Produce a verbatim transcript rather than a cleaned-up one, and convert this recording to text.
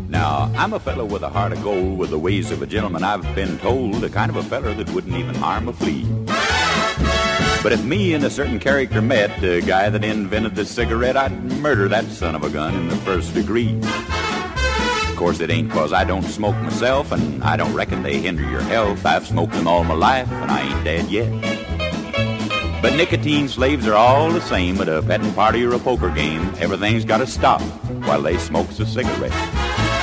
Now, I'm a fellow with a heart of gold, with the ways of a gentleman, I've been told, the kind of a feller that wouldn't even harm a flea. But if me and a certain character met, the guy that invented the cigarette, I'd murder that son of a gun in the first degree. Of course, it ain't 'cause I don't smoke myself, and I don't reckon they hinder your health. I've smoked them all my life, and I ain't dead yet. But nicotine slaves are all the same at a petting party or a poker game. Everything's gotta stop while they smokes a cigarette.